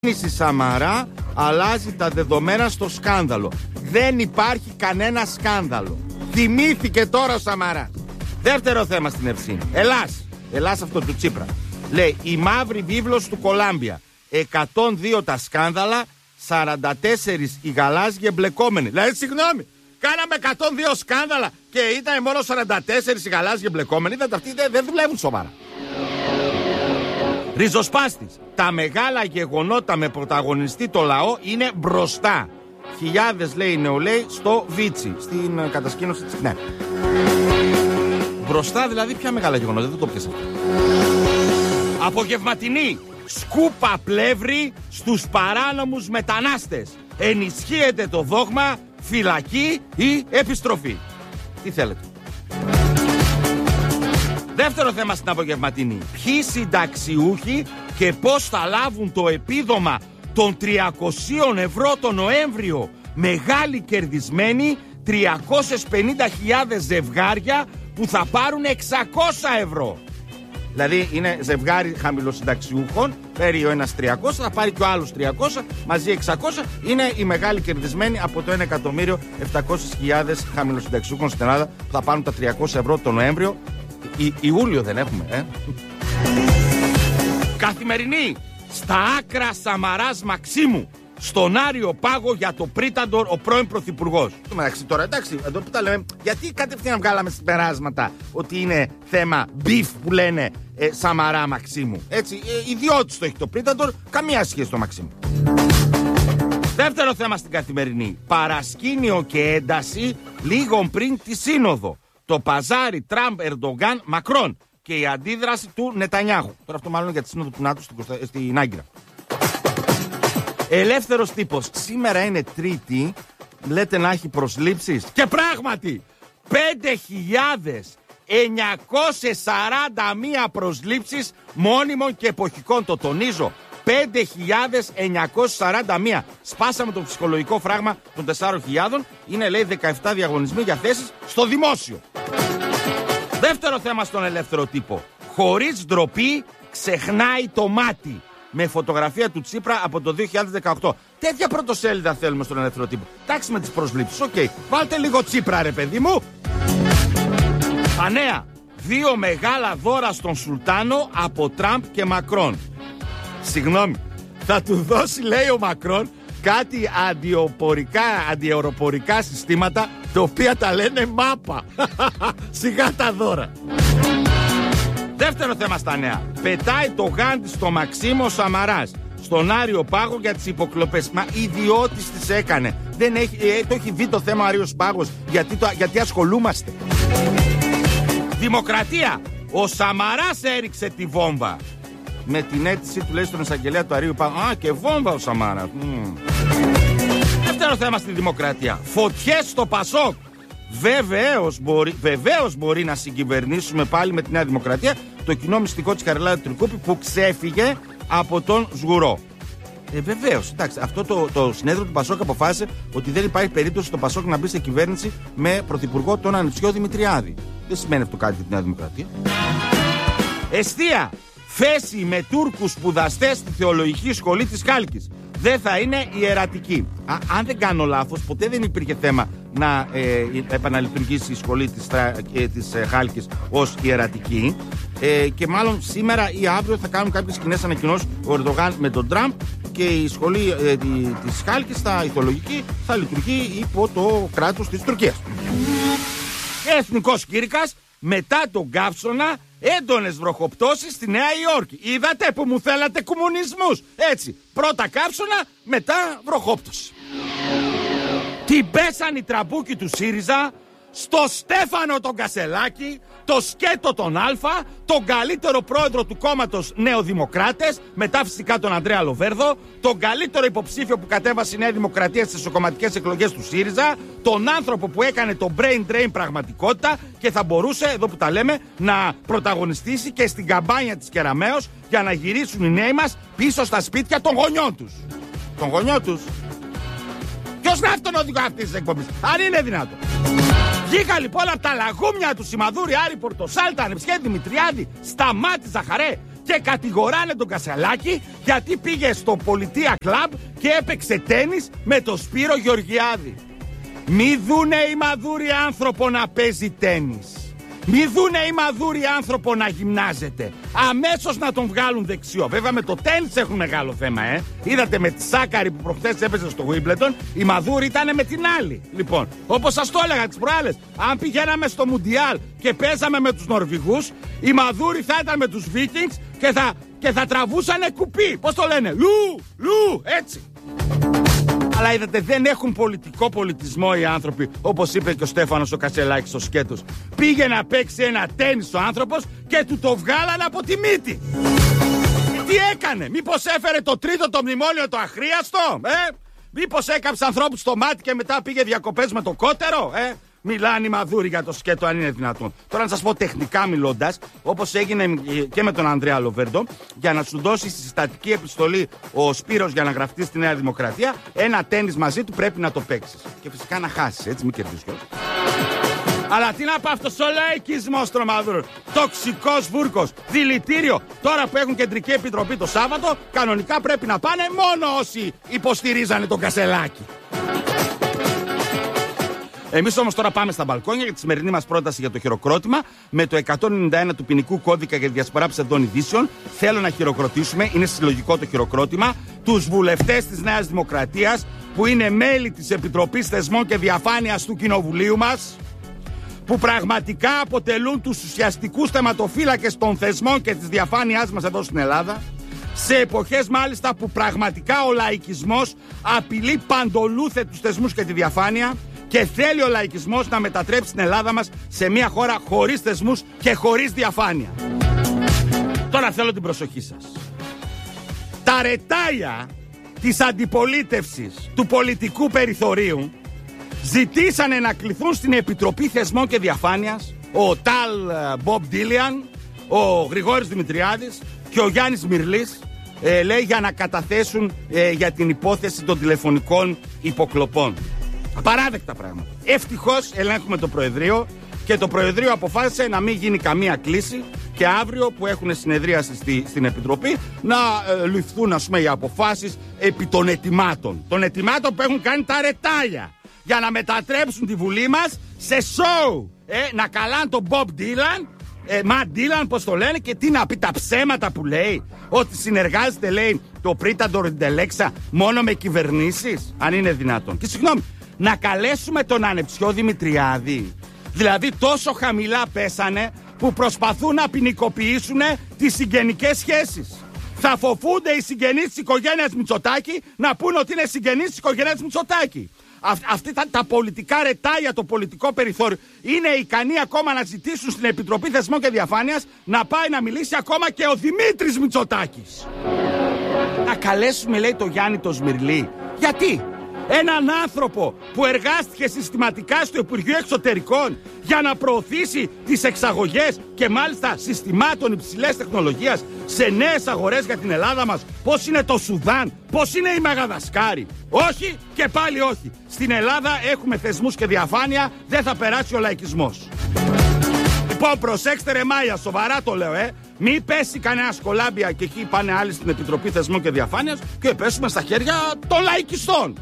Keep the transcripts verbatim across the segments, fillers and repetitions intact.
Η Σαμαρά αλλάζει τα δεδομένα στο σκάνδαλο. Δεν υπάρχει κανένα σκάνδαλο. Θυμήθηκε τώρα ο Σαμαράς. Δεύτερο θέμα στην Ευσύνη. Ελλάς. Ελλάς αυτό του Τσίπρα. Λέει η μαύρη βίβλος του Κολάμπια. εκατόν δύο τα σκάνδαλα, σαράντα τέσσερα οι γαλάζιοι εμπλεκόμενοι. Δηλαδή, συγγνώμη, κάναμε εκατόν δύο σκάνδαλα και ήταν μόνο σαράντα τέσσερα οι γαλάζιοι εμπλεκόμενοι. Είδατε, αυτοί δεν, δεν δουλεύουν σοβαρά. Ριζοσπάστης. Τα μεγάλα γεγονότα με πρωταγωνιστή το λαό είναι μπροστά. Χιλιάδες, λέει, νεολαίοι στο Βίτσι, στην κατασκήνωση της ΚΝΕΠ. Μπροστά δηλαδή, ποια μεγάλα γεγονότα, δεν το πιάσα. Απογευματινή. Σκούπα πλεύρη στους παράνομους μετανάστες. Ενισχύεται το δόγμα φυλακή ή επιστροφή. Τι θέλετε. Δεύτερο θέμα στην απογευματινή. Ποιοι συνταξιούχοι και πώς θα λάβουν το επίδομα των τριακόσια ευρώ το Νοέμβριο. Μεγάλοι κερδισμένοι, τριακόσιες πενήντα χιλιάδες ζευγάρια που θα πάρουν εξακόσια ευρώ. Δηλαδή είναι ζευγάρι χαμηλοσυνταξιούχων, παίρνει ο ένας τριακόσια, θα πάρει και ο άλλος τριακόσια, μαζί εξακόσια. Είναι οι μεγάλοι κερδισμένοι από το ένα εκατομμύριο επτακόσιες χιλιάδες χαμηλοσυνταξιούχων στην Ελλάδα που θα πάρουν τα τριακόσια ευρώ το Νοέμβριο. Ι- Ιούλιο δεν έχουμε, ε. Καθημερινή. Στα άκρα Σαμαράς Μαξίμου. Στον Άριο Πάγο για το Πρίταντορ ο πρώην πρωθυπουργός. Το μεταξύ τώρα, εντάξει, εδώ που τα λέμε, γιατί κατευθείαν βγάλαμε συμπεράσματα ότι είναι θέμα μπιφ που λένε ε, Σαμαρά Μαξίμου. Έτσι, ε, ιδιώτης το έχει το Πρίταντορ, καμία σχέση το Μαξίμου. Δεύτερο θέμα στην καθημερινή. Παρασκήνιο και ένταση λίγο πριν τη σύνοδο. Το παζάρι Τραμπ, Ερντογκάν, Μακρόν και η αντίδραση του Νετανιάχου. Τώρα αυτό μάλλον για τη σύνοδο του ΝΑΤΟ στην, Κωστα... στην Άγκυρα. Ελεύθερος τύπος. Σήμερα είναι Τρίτη. Λέτε να έχει προσλήψεις. Και πράγματι πέντε χιλιάδες εννιακόσιες σαράντα μία προσλήψεις μόνιμων και εποχικών. Το τονίζω. πέντε χιλιάδες εννιακόσιες σαράντα μία. Σπάσαμε το ψυχολογικό φράγμα των τεσσάρων χιλιάδων. Είναι, λέει, δεκαεπτά διαγωνισμοί για θέσεις στο δημόσιο. Δεύτερο θέμα στον ελεύθερο τύπο. Χωρίς ντροπή ξεχνάει το μάτι. Με φωτογραφία του Τσίπρα από το δύο χιλιάδες δεκαοκτώ. Τέτοια πρωτοσέλιδα θέλουμε στον ελεύθερο τύπο. Εντάξει με τις προσλήψεις, οκ. Okay. Βάλτε λίγο Τσίπρα, ρε παιδί μου. Τα νέα. Δύο μεγάλα δώρα στον Σουλτάνο από Τραμπ και Μακρόν. Συγγνώμη. Θα του δώσει, λέει ο Μακρόν, κάτι αντιοπορικά, αντιαεροπορικά συστήματα, τα οποία τα λένε μάπα. Σιγά τα δώρα. Δεύτερο θέμα στα νέα. Πετάει το γάντι στο Μαξίμο Σαμαράς στον Άριο Πάγο για τις υποκλοπές. Μα ιδιώτης τις έκανε. Δεν έχει, ε, το έχει δει το θέμα ο Άριος Πάγος. Γιατί, το, γιατί ασχολούμαστε. Δημοκρατία. Ο Σαμαράς έριξε τη βόμβα. Με την αίτηση του, λέει, στον εισαγγελέα του Αρίου Πάγου. Α, και βόμβα ο Σαμαράς. Mm. Δεύτερο θέμα στη Δημοκρατία. Φωτιές στο Πασόκ. Βεβαίως μπορεί, βεβαίως μπορεί να συγκυβερνήσουμε πάλι με τη Νέα Δημοκρατία το κοινό μυστικό της Χαριλάου Τρικούπη που ξέφυγε από τον Σγουρό. Ε, βεβαίως, εντάξει, αυτό το, το συνέδριο του Πασόκ αποφάσισε ότι δεν υπάρχει περίπτωση το Πασόκ να μπει σε κυβέρνηση με πρωθυπουργό τον Ανιψιό Δημητριάδη. Δεν σημαίνει αυτό κάτι για τη Νέα Δημοκρατία. Εστία. Θέση με Τούρκους σπουδαστές στη θεολογική σχολή της Χάλκης. Δεν θα είναι ιερατική. Α, αν δεν κάνω λάθος, ποτέ δεν υπήρχε θέμα να ε, επαναλειτουργήσει η σχολή της, ε, της ε, Χάλκης ως ιερατική. Ε, και μάλλον σήμερα ή αύριο θα κάνουν κάποιες κοινές ανακοινώσεις ο Ερντογάν με τον Τραμπ και η σχολή ε, της Χάλκης, τα ηθολογική, θα λειτουργεί υπό το κράτος της Τουρκίας. Εθνικός κήρυκας. Μετά τον καύσωνα, έντονες βροχοπτώσεις στη Νέα Υόρκη. Είδατε που μου θέλατε κομμουνισμούς. Έτσι, πρώτα καύσωνα, μετά βροχόπτωση. Την πέσαν οι τραμπούκοι του ΣΥΡΙΖΑ στο Στέφανο τον Κασελάκη, το Σκέτο τον Άλφα, τον καλύτερο πρόεδρο του κόμματος Νεοδημοκράτες, μετά φυσικά τον Ανδρέα Λοβέρδο, τον καλύτερο υποψήφιο που κατέβασε η Νέα Δημοκρατία στις εσωκομματικές εκλογές του ΣΥΡΙΖΑ, τον άνθρωπο που έκανε το brain drain πραγματικότητα και θα μπορούσε, εδώ που τα λέμε, να πρωταγωνιστήσει και στην καμπάνια της Κεραμέως για να γυρίσουν οι νέοι μας πίσω στα σπίτια των γονιών τους. Των γονιών τους. Ποιος είναι αυτόν ο οδηγός αυτής της εκπομπής, αν είναι δυνατό. Βγήκα λοιπόν από τα λαγούμια του Σιμαδούρη, Άρη Πορτοσάλτα, Ανεψιέ Δημητριάδη, Σταμάτη Ζαχαρέ και κατηγοράνε τον Κασελάκη γιατί πήγε στο Πολιτεία Κλαμπ και έπαιξε τένις με τον Σπύρο Γεωργιάδη. Μη δούνε οι μαδούροι άνθρωπο να παίζει τένις. Μη δούνε οι μαδούροι άνθρωπο να γυμνάζεται. Αμέσως να τον βγάλουν δεξιό. Βέβαια με το τένις έχουν μεγάλο θέμα, ε. Είδατε με τη Σάκαρη που προχθές έπαιζε στο Wimbledon, η μαδούρη ήταν με την άλλη. Λοιπόν, όπως σας το έλεγα τις προάλλες, αν πηγαίναμε στο Μουντιάλ και παίζαμε με τους Νορβηγούς, η μαδούρη θα ήταν με τους Vikings και θα, και θα τραβούσανε κουπί. Πώς το λένε, Λου, Λου, έτσι. Αλλά είδατε, δεν έχουν πολιτικό πολιτισμό οι άνθρωποι, όπως είπε και ο Στέφανος ο Κασελάκης στο σκέτος. Πήγε να παίξει ένα τένις ο άνθρωπος και του το βγάλανε από τη μύτη. Και τι έκανε, μήπως έφερε το τρίτο το μνημόνιο το αχρίαστο, ε? Μήπως έκαψε ανθρώπους στο μάτι και μετά πήγε διακοπές με το κότερο, ε? Μιλάνε οι μαδούροι για το σκέτο, αν είναι δυνατόν. Τώρα να σας πω τεχνικά μιλώντας, όπως έγινε και με τον Ανδρέα Λοβέρντο, για να σου δώσει στη συστατική επιστολή ο Σπύρος για να γραφτεί στη Νέα Δημοκρατία, ένα τένις μαζί του πρέπει να το παίξεις. Και φυσικά να χάσεις, έτσι, μην κερδίσεις κιόλας. Αλλά τι να πω αυτός ο λαϊκισμός των μαδούρων. Τοξικός βούρκος, δηλητήριο. Τώρα που έχουν κεντρική επιτροπή το Σάββατο, κανονικά πρέπει να πάνε μόνο όσοι υποστηρίζανε τον Κασελάκη. Εμείς όμως τώρα πάμε στα μπαλκόνια για τη σημερινή μας πρόταση για το χειροκρότημα. Με το εκατόν ενενήντα ένα του ποινικού κώδικα για τη διασπορά ψευδών ειδήσεων, θέλω να χειροκροτήσουμε, είναι συλλογικό το χειροκρότημα, τους βουλευτές της Νέας Δημοκρατίας που είναι μέλη της Επιτροπής Θεσμών και Διαφάνειας του Κοινοβουλίου μας, που πραγματικά αποτελούν τους ουσιαστικούς θεματοφύλακες των θεσμών και της διαφάνειάς μας εδώ στην Ελλάδα. Σε εποχές μάλιστα που πραγματικά ο λαϊκισμός απειλεί παντολούθε τους θεσμούς και τη διαφάνεια. Και θέλει ο λαϊκισμός να μετατρέψει την Ελλάδα μας σε μια χώρα χωρίς θεσμούς και χωρίς διαφάνεια. Τώρα θέλω την προσοχή σας. Τα ρετάλια της αντιπολίτευσης του πολιτικού περιθωρίου ζητήσανε να κληθούν στην Επιτροπή Θεσμών και Διαφάνειας ο Ταλ Μπομπ Ντίλιαν, ο Γρηγόρης Δημητριάδης και ο Γιάννης Μυρλής, ε, λέει, για να καταθέσουν ε, για την υπόθεση των τηλεφωνικών υποκλοπών. Απαράδεκτα πράγματα. Ευτυχώς ελέγχουμε το Προεδρείο και το Προεδρείο αποφάσισε να μην γίνει καμία κλίση και αύριο που έχουν συνεδρίαση στη, στην Επιτροπή να ε, ληφθούν, ας πούμε, οι αποφάσεις επί των ετοιμάτων. Των ετοιμάτων που έχουν κάνει τα ρετάλια για να μετατρέψουν τη Βουλή μας σε show. Ε, να καλάνε τον Μπομπ Ντίλαν, ε, Ματ Ντίλαν, πώς το λένε, και τι να πει τα ψέματα που λέει. Ότι συνεργάζεται, λέει, το Πρίταντορ Ιντελέξα μόνο με κυβερνήσεις, αν είναι δυνατόν. Και συγγνώμη, να καλέσουμε τον ανεψιό Δημητριάδη. Δηλαδή τόσο χαμηλά πέσανε που προσπαθούν να ποινικοποιήσουν τις συγγενικές σχέσεις. Θα φοβούνται οι συγγενείς της οικογένειας Μητσοτάκη να πούνε ότι είναι συγγενείς της οικογένειας Μητσοτάκη. Αυτοί τα, τα πολιτικά ρετάλια, το πολιτικό περιθώριο, είναι ικανοί ακόμα να ζητήσουν στην Επιτροπή Θεσμών και Διαφάνειας να πάει να μιλήσει ακόμα και ο Δημήτρης Μητσοτάκης. Να καλέσουμε, λέει, το Γιάννη το Σμυρλή. Γιατί? Έναν άνθρωπο που εργάστηκε συστηματικά στο Υπουργείο Εξωτερικών για να προωθήσει τις εξαγωγές και μάλιστα συστημάτων υψηλές τεχνολογίας σε νέες αγορές για την Ελλάδα μας, πώς είναι το Σουδάν, πώς είναι η Μαγαδασκάρη. Όχι και πάλι όχι. Στην Ελλάδα έχουμε θεσμούς και διαφάνεια, δεν θα περάσει ο λαϊκισμός. Λοιπόν, προσέξτε ρε Μάια, σοβαρά το λέω, ε. Μη πέσει κανένα σκολάμπια και εκεί πάνε άλλοι στην Επιτροπή Θεσμών και Διαφάνειας και πέσουμε στα χέρια των λαϊκιστών.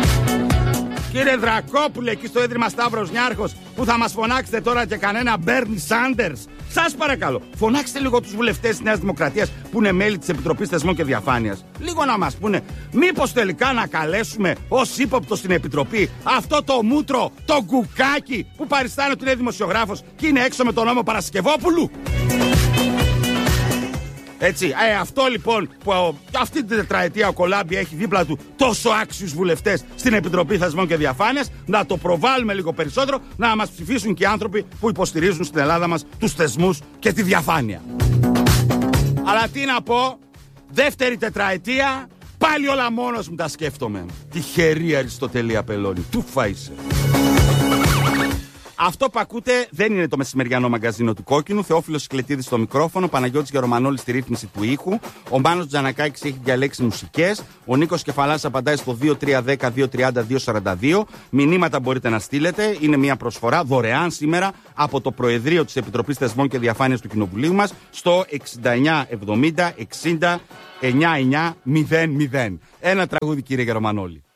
Κύριε Δρακόπουλε, εκεί στο Ίδρυμα Σταύρος Νιάρχος, που θα μας φωνάξετε τώρα και κανένα Μπέρνι Σάντερς, σας παρακαλώ, φωνάξτε λίγο τους βουλευτές της Νέας Δημοκρατίας που είναι μέλη της Επιτροπής Θεσμών και Διαφάνειας. Λίγο να μας πούνε, μήπως τελικά να καλέσουμε ως ύποπτο στην Επιτροπή αυτό το μούτρο, το γκουκάκι που παριστάνει ότι είναι δημοσιογράφος και είναι έξω με τον νόμο Παρασκευόπουλου. Έτσι, ε, αυτό λοιπόν που ο, αυτή την τετραετία ο Κολάμπη έχει δίπλα του τόσο άξιους βουλευτές στην Επιτροπή Θεσμών και Διαφάνειας, να το προβάλλουμε λίγο περισσότερο, να μας ψηφίσουν και οι άνθρωποι που υποστηρίζουν στην Ελλάδα μας τους θεσμούς και τη διαφάνεια. Αλλά τι να πω, δεύτερη τετραετία, πάλι όλα μόνος μου τα σκέφτομαι. Τυχερή Αριστοτελή Απελώνη, του φάισε. Αυτό που ακούτε δεν είναι το μεσημεριανό μαγκαζίνο του Κόκκινου. Θεόφιλος Σκλετίδης στο μικρόφωνο, Παναγιώτης Γερομανόλης στη ρύθμιση του ήχου. Ο Μάνος Τζανακάκης έχει διαλέξει μουσικές. Ο Νίκος Κεφαλάς απαντάει στο δύο τρία ένα μηδέν δύο τρία μηδέν δύο σαράντα δύο. Μηνύματα μπορείτε να στείλετε. Είναι μια προσφορά δωρεάν σήμερα από το Προεδρείο της Επιτροπής Θεσμών και Διαφάνειας του Κοινοβουλίου μας στο εξήντα εννιά εβδομήντα εξήντα ενενήντα εννιά μηδέν μηδέν. Ένα τραγούδι, κύριε Γερομανόλη.